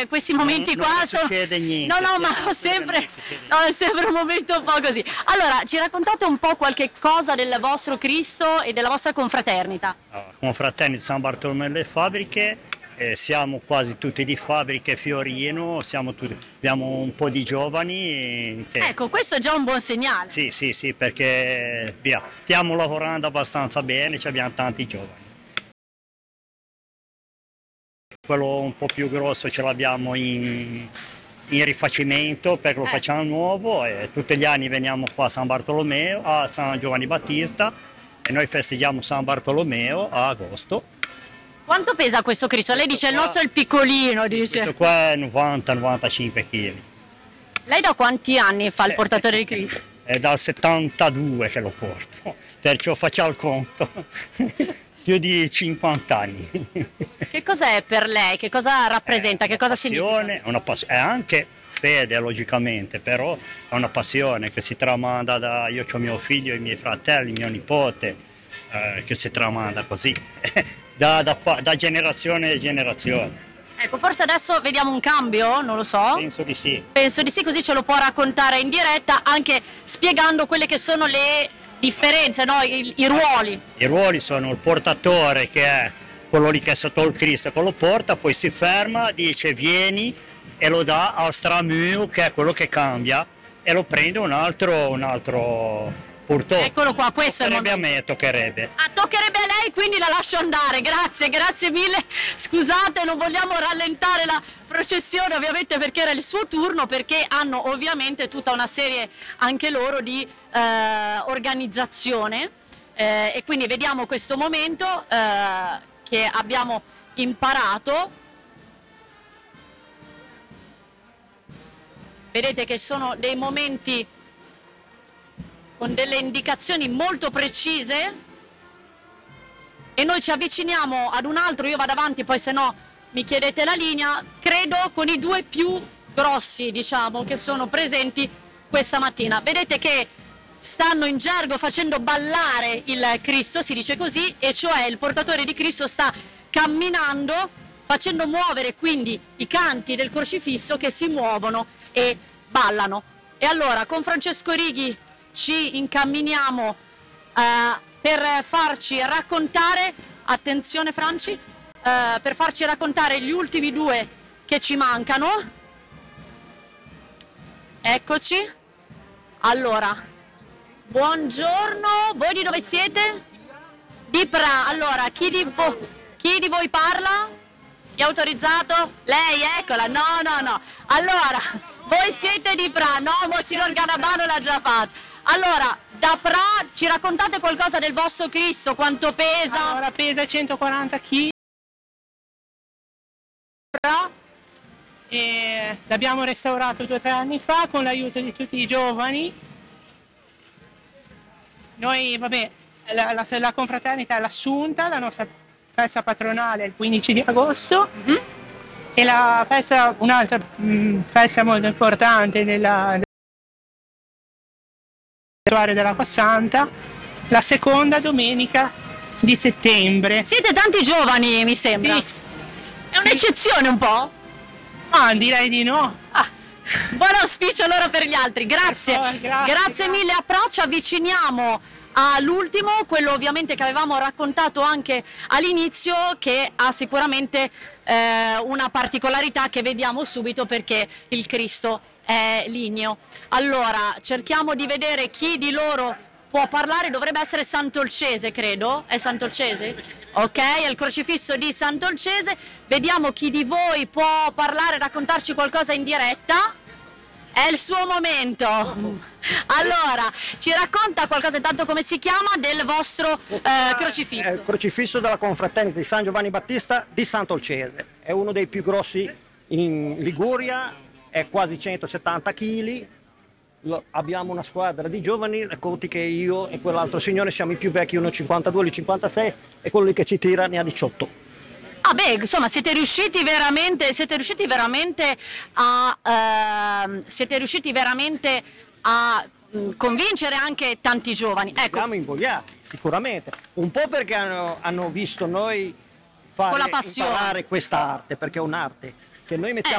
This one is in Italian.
questi momenti non qua succede niente. No, ma è sempre un momento un po' così. Allora, ci raccontate un po' qualche cosa del vostro Cristo e della vostra confraternita? Confraternita di San Bartolomeo delle Fabbriche, siamo quasi tutti di Fabbriche Fiorino, abbiamo un po' di giovani. Ecco, questo è già un buon segnale. Sì, perché stiamo lavorando abbastanza bene, abbiamo tanti giovani. Quello un po' più grosso ce l'abbiamo in rifacimento perché lo facciamo nuovo e tutti gli anni veniamo qua a San Bartolomeo, a San Giovanni Battista e noi festeggiamo San Bartolomeo a agosto. Quanto pesa questo Cristo? Lei dice il nostro è il piccolino, dice. Questo qua è 90-95 kg. Lei da quanti anni fa il portatore di Cristo? È dal 72 che lo porto, perciò facciamo il conto. Più di 50 anni. Che cos'è per lei? Che cosa rappresenta? Che cosa significa? È anche fede, logicamente, però è una passione che si tramanda io ho mio figlio, i miei fratelli, mio nipote, che si tramanda così, da generazione in generazione. Ecco, forse adesso vediamo un cambio, non lo so. Penso di sì. Penso di sì, così ce lo può raccontare in diretta, anche spiegando quelle che sono le differenze, no? I ruoli. I ruoli sono il portatore, che è quello lì che è sotto il Cristo, che lo porta, poi si ferma, dice vieni e lo dà al stramu, che è quello che cambia, e lo prende un altro portore. Eccolo qua, questo toccherebbe è il momento. A me, toccherebbe. Toccherebbe a lei, quindi la lascio andare. Grazie mille. Scusate, non vogliamo rallentare la processione, ovviamente, perché era il suo turno, perché hanno ovviamente tutta una serie anche loro di organizzazione e quindi vediamo questo momento che abbiamo imparato. Vedete che sono dei momenti con delle indicazioni molto precise e noi ci avviciniamo ad un altro, io vado avanti, poi se no mi chiedete la linea, credo con i due più grossi, diciamo, che sono presenti questa mattina. Vedete che stanno in gergo facendo ballare il Cristo, si dice così, e cioè il portatore di Cristo sta camminando, facendo muovere quindi i canti del crocifisso che si muovono e ballano. E allora con Francesco Righi ci incamminiamo per farci raccontare, attenzione Franci, per farci raccontare gli ultimi due che ci mancano. Eccoci. Allora, buongiorno, voi di dove siete? Di Pra. Allora, chi di voi parla? Chi è autorizzato? Lei, eccola, no. Allora, voi siete di Pra, no, Monsignor Garabano l'ha già fatto. Allora, da Pra ci raccontate qualcosa del vostro Cristo, quanto pesa? Allora, pesa 140 kg. E l'abbiamo restaurato 2 o 3 anni fa con l'aiuto di tutti i giovani. Noi, vabbè, la confraternita è l'Assunta, la nostra festa patronale è il 15 di agosto. E la festa, un'altra festa molto importante della dell'Acqua Santa, la seconda domenica di settembre. Siete tanti giovani, mi sembra. Sì. È un'eccezione un po'? Direi di no. Buon auspicio allora per gli altri, grazie. Grazie mille. A Pra ci avviciniamo all'ultimo, quello ovviamente che avevamo raccontato anche all'inizio, che ha sicuramente una particolarità che vediamo subito, perché il Cristo è ligneo. Allora, cerchiamo di vedere chi di loro può parlare. Dovrebbe essere Sant'Olcese, credo. È Sant'Olcese? Ok, è il crocifisso di Sant'Olcese. Vediamo chi di voi può parlare, raccontarci qualcosa in diretta. È il suo momento. Allora, ci racconta qualcosa, intanto, come si chiama, del vostro crocifisso? È il crocifisso della confraternita di San Giovanni Battista di Sant'Olcese. È uno dei più grossi in Liguria, è quasi 170 kg. Abbiamo una squadra di giovani, conti che io e quell'altro signore siamo i più vecchi, uno 52, uno 56, e quello lì che ci tira ne ha 18. Insomma, siete riusciti veramente a convincere anche tanti giovani. Ecco. Siamo invogliati, sicuramente. Un po' perché hanno visto noi Con la passione. imparare questa arte, perché è un'arte che noi mettiamo